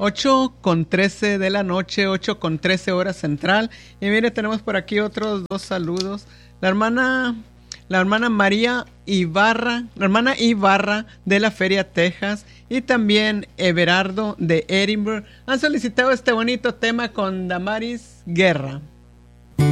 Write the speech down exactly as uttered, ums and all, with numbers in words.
ocho con trece de la noche, ocho con trece hora central. Y mire, tenemos por aquí otros dos saludos. La hermana, la hermana María Ibarra, la hermana Ibarra de la Feria, Texas, y también Everardo de Edinburgh han solicitado este bonito tema con Damaris Guerra.